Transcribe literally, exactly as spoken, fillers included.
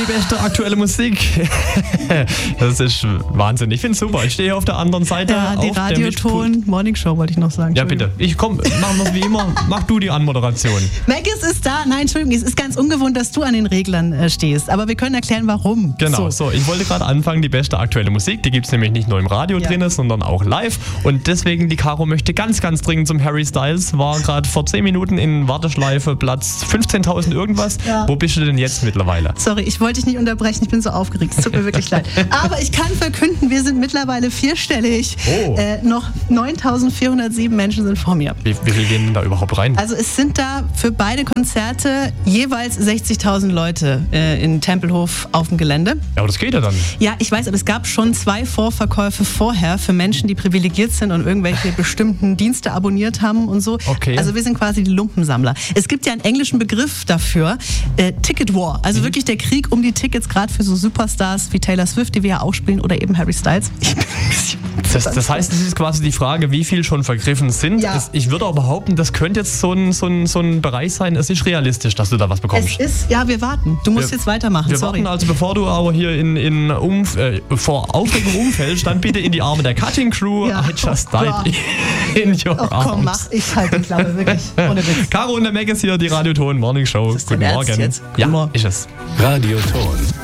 beste aktuelle Musik. Das ist Wahnsinn. Ich finde es super. Ich stehe hier auf der anderen Seite. Ja, die auf Radioton Morning Show wollte ich noch sagen. Ja, bitte. Ich komm, machen wir es wie immer. Mach du die Anmoderation. Maggis ist da. Nein, Entschuldigung, es ist ganz ungewohnt, dass du an den Reglern äh, stehst. Aber wir können erklären, warum. Genau, so. so ich wollte gerade anfangen, die beste aktuelle Musik. Die gibt es nämlich nicht nur im Radio ja. drin, sondern auch live. Und deswegen, die Caro möchte ganz, ganz dringend zum Harry Styles. War gerade vor zehn Minuten in Warteschleife, Platz fünfzehntausend irgendwas. Ja. Wo bist du denn jetzt mittlerweile? Sorry, ich wollte dich nicht unterbrechen. Ich bin so aufgeregt. Es tut mir wirklich leid. Aber ich kann verkünden, wir sind mittlerweile vierstellig. Oh. Äh, noch neuntausendvierhundertsieben Menschen sind vor mir. Wie, wie viel gehen denn da überhaupt rein? Also es sind da für beide Konzerte jeweils sechzigtausend Leute äh, in Tempelhof auf dem Gelände. Ja, aber das geht ja dann. Ja, ich weiß, aber es gab schon zwei Vorverkäufe vorher für Menschen, die privilegiert sind und irgendwelche bestimmten Dienste abonniert haben und so. Okay. Also wir sind quasi die Lumpensammler. Es gibt ja einen englischen Begriff dafür, äh, Ticket War. Also mhm. wirklich der Krieg um die Tickets, gerade für so Superstars wie Taylor Swift, die wir ja auch spielen, oder eben Harry Styles. Ich bin ein bisschen Das, das heißt, es ist quasi die Frage, wie viel schon vergriffen sind. Ja. Es, ich würde auch behaupten, das könnte jetzt so ein, so, ein, so ein Bereich sein, es ist realistisch, dass du da was bekommst. Es ist, ja, wir warten. Du musst wir, jetzt weitermachen, wir sorry. warten also, bevor du aber hier in, in Umf- äh, vor Aufregung umfällst, dann bitte in die Arme der Cutting Crew. Ja. I just Oh, died ja. in your Ach, arms. komm, mach. Ich halte die Klappe, wirklich. Ohne Witz. Caro und der Meg ist hier, die Radioton Morning Show. Ist das Guten dein Ernst Morgen. jetzt? Ja, Guten Morgen. ist es. Radioton.